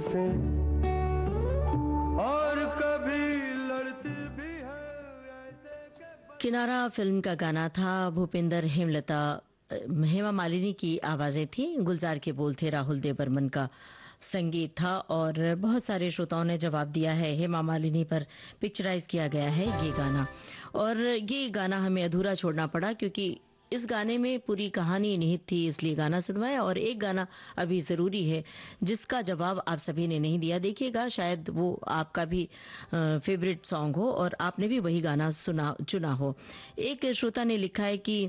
से और कभी लड़ती भी है ऐसे किनारा फिल्म का गाना था। भूपिंदर हेमलता हेमा मालिनी की आवाजें थी। गुलजार के बोल थे। राहुल देव बर्मन का संगीत था और बहुत सारे श्रोताओं ने जवाब दिया है। हेमा मालिनी पर पिक्चराइज किया गया है ये गाना और ये गाना हमें अधूरा छोड़ना पड़ा क्योंकि इस गाने में पूरी कहानी निहित थी, इसलिए गाना सुनवाया। और एक गाना अभी जरूरी है जिसका जवाब आप सभी ने नहीं दिया। देखिएगा, शायद वो आपका भी फेवरेट सॉन्ग हो और आपने भी वही गाना चुना हो। एक श्रोता ने लिखा है कि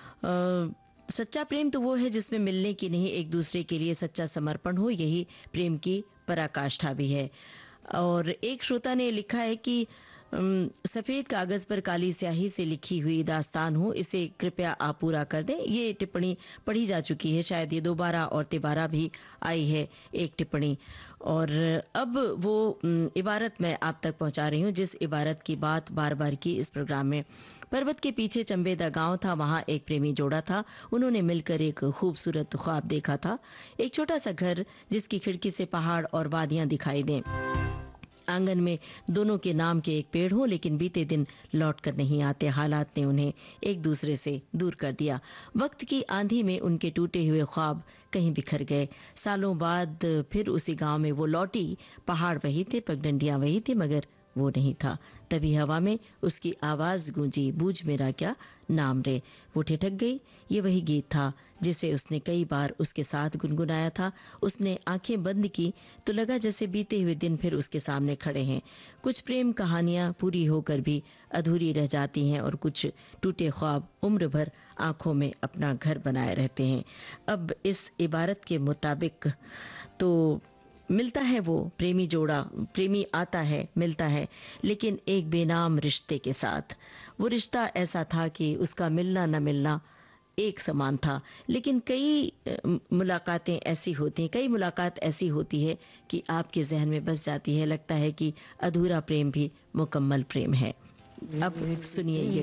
सच्चा प्रेम तो वो है जिसमें मिलने की नहीं, एक दूसरे के लिए सच्चा समर्पण हो, यही प्रेम की पराकाष्ठा भी है। और एक श्रोता ने लिखा है कि सफेद कागज पर काली स्याही से लिखी हुई दास्तान हो, इसे कृपया आप पूरा कर दें। ये टिप्पणी पढ़ी जा चुकी है, शायद ये दोबारा और तिबारा भी आई है एक टिप्पणी। और अब वो इबारत मैं आप तक पहुंचा रही हूं जिस इबारत की बात बार बार की इस प्रोग्राम में। पर्वत के पीछे चंबेदा गांव था, वहां एक प्रेमी जोड़ा था। उन्होंने मिलकर एक खूबसूरत ख्वाब देखा था, एक छोटा सा घर जिसकी खिड़की से पहाड़ और वादियां दिखाई दें। आंगन में दोनों के नाम के एक पेड़ हो, लेकिन बीते दिन लौट कर नहीं आते। हालात ने उन्हें एक दूसरे से दूर कर दिया। वक्त की आंधी में उनके टूटे हुए ख्वाब कहीं बिखर गए। सालों बाद फिर उसी गांव में वो लौटी। पहाड़ वही थे, पगडंडियां वही थी, मगर वो नहीं था। तभी हवा में उसकी आवाज गूंजी, बूझ मेरा क्या नाम रे। वो ठिठक गई। ये वही गीत था जिसे उसने कई बार उसके साथ गुनगुनाया था। उसने आंखें बंद की तो लगा जैसे बीते हुए दिन फिर उसके सामने खड़े हैं। कुछ प्रेम कहानियां पूरी होकर भी अधूरी रह जाती हैं और कुछ टूटे ख्वाब उम्र भर आंखों में अपना घर बनाए रहते हैं। अब इस इबारत के मुताबिक तो मिलता है वो प्रेमी जोड़ा, प्रेमी आता है, मिलता है, लेकिन एक बेनाम रिश्ते के साथ। वो रिश्ता ऐसा था कि उसका मिलना न मिलना एक समान था, लेकिन कई मुलाकातें ऐसी होती हैं, कई मुलाकात ऐसी होती है कि आपके जहन में बस जाती है। लगता है कि अधूरा प्रेम भी मुकम्मल प्रेम है। अब सुनिए ये